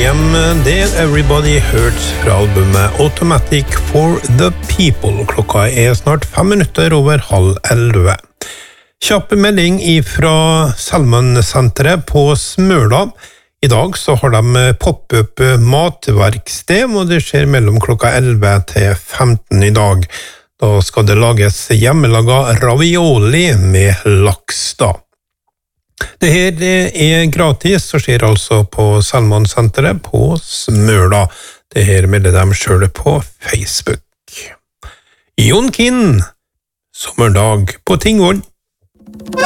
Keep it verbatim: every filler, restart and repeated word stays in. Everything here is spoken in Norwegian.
R E M, det Everybody Hurts fra albumet Automatic for the People. Klokka er snart fem minutter over halv elleve. Kjapp melding fra Salmon-senteret på Smøla. I dag så har de pop-up matverksted, og det skjer mellom klokka elleve til femten i dag. Da skal det lages hjemmelaga ravioli med laks da. Det her er gratis, og skjer altså på Salmon-senteret på Smøla. Det her melder de selv på Facebook. Jon Kinn, sommerdag på Tingvoll.